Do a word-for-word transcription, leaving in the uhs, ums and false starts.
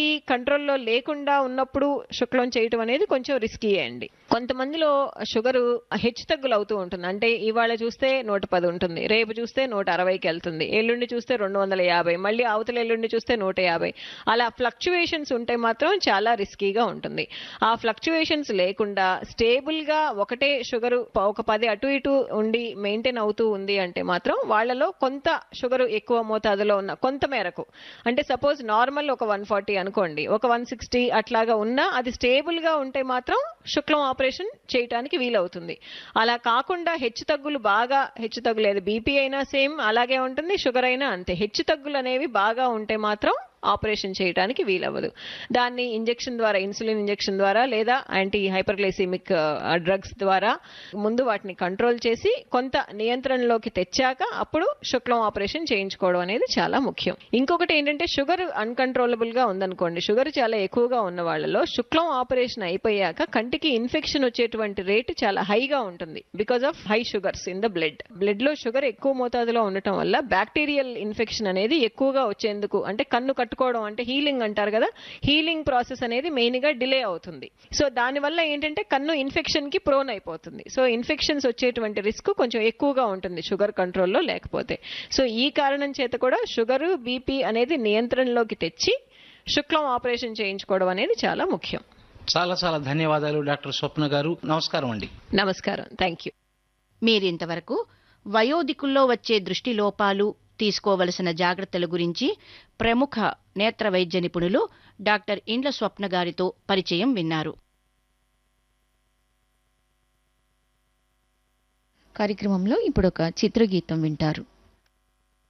ఈ కంట్రోల్‌లో లేకుండా ఉన్నప్పుడు శుక్లం చేయటం అనేది కొంచెం రిస్కీయే అండి. కొంతమందిలో షుగరు హెచ్చుతగ్గులు అవుతూ ఉంటుంది. అంటే ఇవాళ చూస్తే నూట పది ఉంటుంది. రేపు చూస్తే నూట అరవైకెళ్తుంది. ఎల్లుండి చూస్తే రెండు వందల యాభై మళ్ళీ అవతల ఎల్లుండి చూస్తే నూట యాభై అలా ఫ్లక్చుయేషన్స్ ఉంటే మాత్రం చాలా రిస్కీగా ఉంటుంది. ఆ ఫ్లక్చుయేషన్స్ లేకుండా స్టేబుల్‌గా ఒకటే షుగరు ఒక పది అటు ఇటు ఉండి మెయింటైన్ అవుతూ ఉంది అంటే మాత్రం వాళ్ళలో కొంత షుగరు ఎక్కువ మోతాదులో ఉన్న కొంత మేరకు అంటే సపోజ్ నార్మల్ ఒక నూట నలభై అనుకోండి. ఒక నూట అరవై అట్లాగా ఉన్నా అది స్టేబుల్‌గా ఉంటే మాత్రం శుక్లం ఆపరేషన్ చేయటానికి వీలవుతుంది. అలా కాకుండా హెచ్చుతగ్గులు బాగా హెచ్చుతగ్గులు లేదు బీపీ అయినా సేమ్ అలాగే ఉంటుంది. షుగర్ అయినా అంతే. హెచ్చుతగ్గులు అనేవి బాగా ఉంటే మాత్రం ఆపరేషన్ చేయడానికి వీలవ్వదు. దాన్ని ఇంజెక్షన్ ద్వారా ఇన్సులిన్ ఇంజెక్షన్ ద్వారా లేదా యాంటీ హైపర్‌గ్లైసెమిక్ డ్రగ్స్ ద్వారా ముందు వాటిని కంట్రోల్ చేసి కొంత నియంత్రణలోకి తెచ్చాక అప్పుడు శుక్లం ఆపరేషన్ చేయించుకోవడం అనేది చాలా ముఖ్యం. ఇంకొకటి ఏంటంటే షుగర్ అన్‌కంట్రోలబుల్‌గా ఉందనుకోండి. షుగర్ చాలా ఎక్కువగా ఉన్న వాళ్ళలో శుక్లం ఆపరేషన్ అయిపోయాక కంటికి ఇన్ఫెక్షన్ వచ్చేటువంటి రేటు చాలా హైగా ఉంటుంది. Because of high sugars in the blood. బ్లడ్‌లో షుగర్ ఎక్కువ మోతాదులో ఉండటం వల్ల బ్యాక్టీరియల్ ఇన్ఫెక్షన్ అనేది ఎక్కువగా వచ్చేందుకు అంటే కన్ను కట్టుకోవడం అంటే హీలింగ్ అంటారు కదా, హీలింగ్ ప్రాసెస్ అనేది మెయిన్ గా డిలే అవుతుంది. సో దానివల్ల ఏంటంటే కన్ను ఇన్ఫెక్షన్ కి ప్రోన్ అయిపోతుంది. సో ఇన్ఫెక్షన్స్ వచ్చేటువంటి రిస్క్ కొంచెం ఎక్కువగా ఉంటుంది షుగర్ కంట్రోల్లో లేకపోతే. సో ఈ కారణం చేత కూడా షుగర్ బీపీ అనేది నియంత్రణలోకి తెచ్చి శుక్లం ఆపరేషన్ చేయించుకోవడం అనేది చాలా ముఖ్యం. చాలా చాలా ధన్యవాదాలు డాక్టర్ స్వప్న గారు. నమస్కారం అండి. నమస్కారం. Thank you. మీరింతవరకు వయోధికుల్లో వచ్చే దృష్టి లోపాలు తీసుకోవలసిన జాగ్రత్తల గురించి ప్రముఖ నేత్ర వైద్య నిపుణులు డాక్టర్ ఇండ్ల స్వప్న గారితో పరిచయం విన్నారు. కార్యక్రమంలో ఇప్పుడు ఒక చిత్రగీతం వింటారు.